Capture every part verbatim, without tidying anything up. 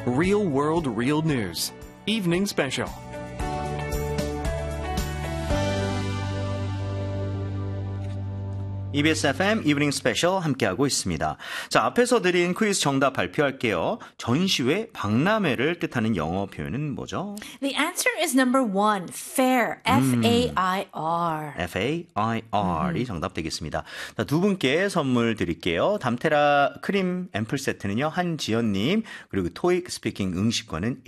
Real World Real News Evening Special. 이비에스 에프엠 이브닝 스페셜 함께하고 있습니다. 자, 앞에서 드린 퀴즈 정답 발표할게요. 전시회 박람회를 뜻하는 영어 표현은 뭐죠? The answer is number one, fair, F A I R. F A I R이 정답 되겠습니다. 자, 두 분께 선물 드릴게요. 담테라 크림 앰플 세트는요, 한지연님, 그리고 토익 스피킹 응시권은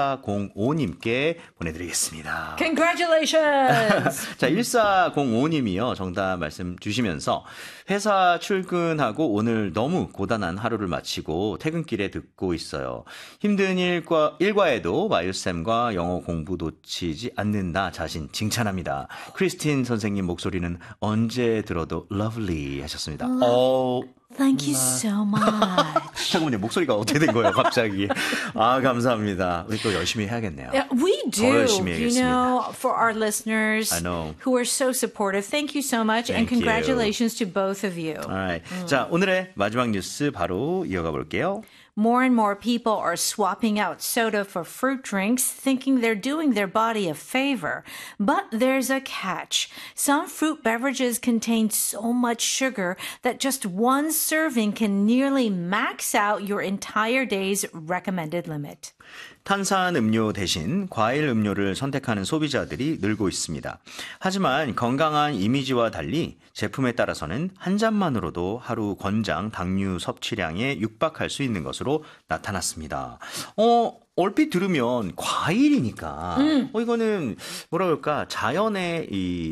일사공오님께 보내드리겠습니다. Congratulations! 자, 일사공오님이요, 정답 말씀 주시면서 회사 출근하고 오늘 너무 고단한 하루를 마치고 퇴근길에 듣고 있어요. 힘든 일과, 일과에도 마유쌤과 영어 공부 놓치지 않는 나 자신 칭찬합니다. 크리스틴 선생님 목소리는 언제 들어도 lovely 하셨습니다. 어, Thank you so much. 잠깐만요. 목소리가 어떻게 된 거예요, 갑자기. 아, 감사합니다. 우리 또 열심히 해야겠네요. Yeah, we do. 더 열심히 You 해야겠습니다. know, for our listeners I know. who are so supportive, thank you so much and Thank you. congratulations to both of you. Alright. 자, 오늘의 마지막 뉴스 바로 이어가 볼게요. More and more people are swapping out soda for fruit drinks, thinking they're doing their body a favor. But there's a catch. Some fruit beverages contain so much sugar that just one serving can nearly max out your entire day's recommended limit. 탄산 음료 대신 과일 음료를 선택하는 소비자들이 늘고 있습니다. 하지만 건강한 이미지와 달리 제품에 따라서는 한 잔만으로도 하루 권장 당류 섭취량에 육박할 수 있는 것으로 나타났습니다. 어, 얼핏 들으면 과일이니까 음. 어, 이거는 뭐라 그럴까 자연의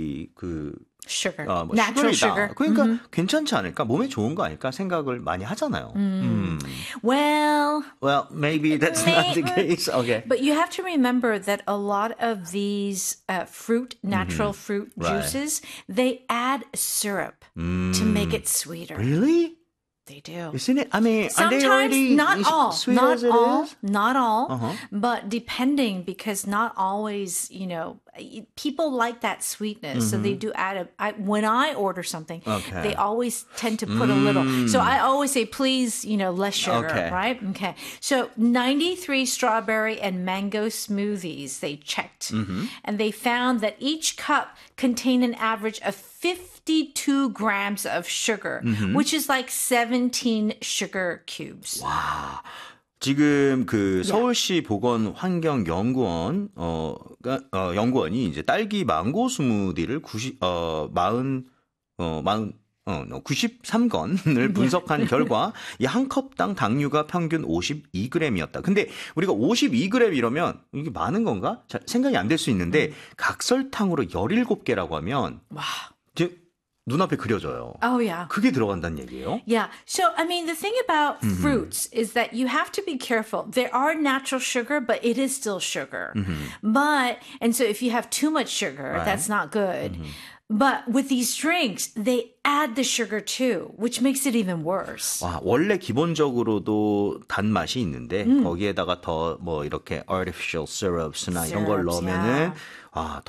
이그 Sugar. 어, 뭐 Natural 슈거이다. sugar. 그러니까 Mhm. 괜찮지 않을까? 몸에 좋은 거 아닐까? 생각을 많이 하잖아요. 음. Well, Well, maybe that's not the case. Okay. but you have to remember that a lot of these uh, fruit, natural fruit Right. juices, they add syrup to make it sweeter. Really? They do. Isn't it? I mean, are they Sometimes, already not as all, sweet not as it all, is? not all, Uh-huh. but depending, because not always, you know, people like that sweetness, so they do add a. I, when I order something, Okay. they always tend to put a little. So I always say, please, you know, less sugar, Okay. right? Okay. So ninety-three strawberry and mango smoothies they checked, and they found that each cup contained an average of fifty-two grams of sugar, which is like seventeen sugar cubes. 지금 그 서울시 보건환경연구원 어, 어 연구원이 이제 딸기 망고 스무디를 구십 어 마흔 어 마흔 어 구십삼 건을 분석한 결과 이 한 컵당 당류가 평균 오십이 그램이었다. 근데 우리가 오십이 그램 이러면 이게 많은 건가? 잘 생각이 안 될 수 있는데 각설탕으로 열일곱 개라고 하면 Wow. 이제 눈앞에 그려져요. Oh, yeah. 그게 들어간다는 얘기예요? Yeah. So, I mean, the thing about fruits is that you have to be careful. There are natural sugar, but it is still sugar. But, and so if you have too much sugar, Right. that's not good. But with these drinks, they add the sugar too, which makes it even worse. 와, 원래 기본적으로도 단맛이 있는데 거기에다가 더 뭐 이렇게 artificial syrups나 이런 걸 Syrups, 넣으면은 yeah. 아,